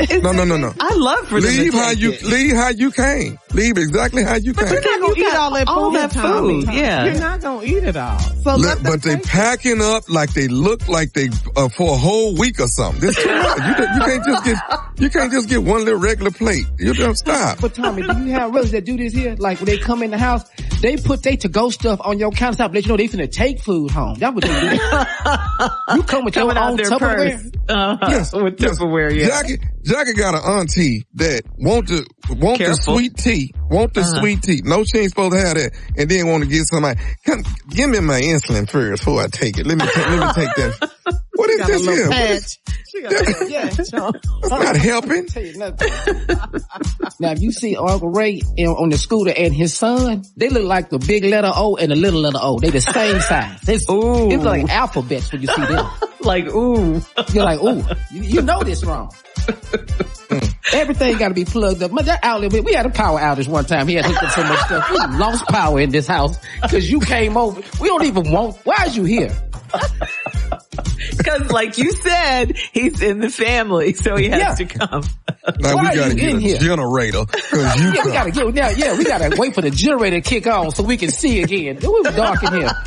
No. I love for them to leave how you came. Leave exactly how you came. You're not going to eat all that food. Yeah. You're not going to eat it all. So but they packing up like they look like they for a whole week or something. This too much. You can't just get one little regular plate. You don't stop. But Tommy, do you have relatives that do this here? Like when they come in the house, they put they to-go stuff on your countertop. Let you know they finna take food home. That's what they do. You come with your own Tupperware. Yes, with Tupperware. Yeah. Jackie got an auntie that want the sweet tea. Want the sweet tea. No, she ain't supposed to have that. And then want to get somebody. Come, give me my insulin first before I take it. Let me take that. What is this here? That's not helping. Tell you nothing. Now, if you see Uncle Ray on the scooter and his son, they look like the big letter O and the little letter O. They the same size. It's like alphabets when you see them. Like, ooh. You're like, ooh. You know this wrong. Everything got to be plugged up. That outlet, we had a power outage one time. He had hooked up so much stuff. We lost power in this house because you came over. We don't even want. Why is you here? Because, like you said, he's in the family, so he has to come. Now we gotta get a generator. We gotta wait for the generator to kick on so we can see again. It was dark in here.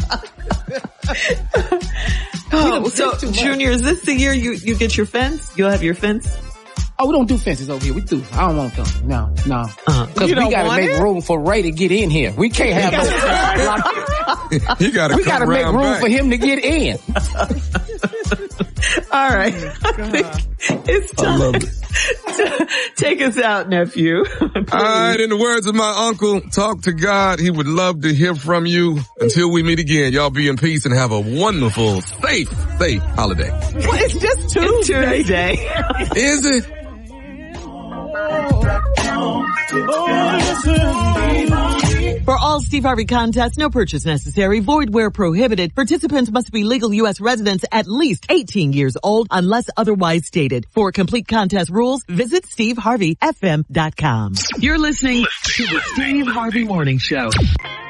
So Junior, is this the year you get your fence? You'll have your fence? Oh, we don't do fences over here. We do. I don't want them. No. Because we gotta make room for Ray to get in here. We can't have we gotta make room for him to get in. All right. I think it's time. I love it. Take us out, nephew. All right, in the words of my uncle, talk to God. He would love to hear from you. Until we meet again, y'all be in peace and have a wonderful, safe holiday. Well, it's just Tuesday. Is it? For all Steve Harvey contests, no purchase necessary, void where prohibited. Participants must be legal U.S. residents at least 18 years old unless otherwise stated. For complete contest rules, visit SteveHarveyFM.com. You're listening to the Steve Harvey Morning Show.